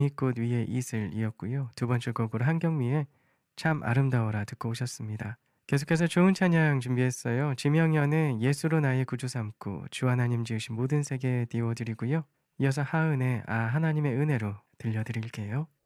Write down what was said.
꽃 위에 이슬 이었고요. 두 번째 곡으로 한경미의 참 아름다워라 듣고 오셨습니다. 계속해서 좋은 찬양 준비했어요. 지명연의 예수로 나의 구주 삼고 주 하나님 지으신 모든 세계 띄워드리고요. 이어서 하은의 아 하나님의 은혜로 들려드릴게요.